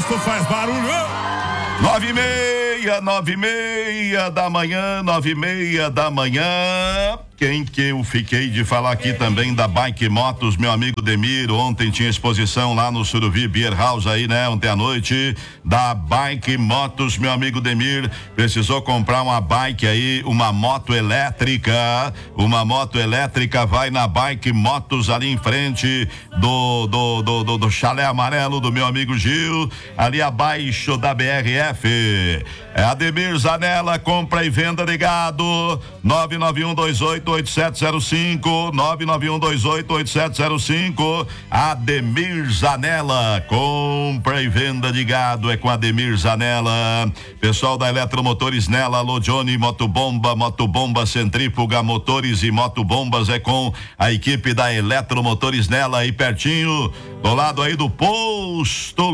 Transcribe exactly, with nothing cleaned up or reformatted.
trânsito faz barulho. Nove e meia, nove e meia da manhã, nove e meia da manhã. Quem que eu fiquei de falar aqui também da Bike Motos, meu amigo Demir. Ontem tinha exposição lá no Suruvi Beer House aí, né? Ontem à noite, da Bike Motos, meu amigo Demir. Precisou comprar uma bike aí, uma moto elétrica. Uma moto elétrica, vai na Bike Motos ali em frente do, do, do, do, do chalé amarelo do meu amigo Gil, ali abaixo da B R F. É Ademir Zanella, compra e venda de gado. nove nove um dois oito oito sete zero cinco, nove nove um dois oito oito sete zero cinco. Ademir Zanella, compra e venda de gado é com Ademir Zanella. Pessoal da Eletromotores Nela, alô Johnny, Motobomba, Motobomba Centrífuga, motores e motobombas é com a equipe da Eletromotores Nela aí pertinho, do lado aí do posto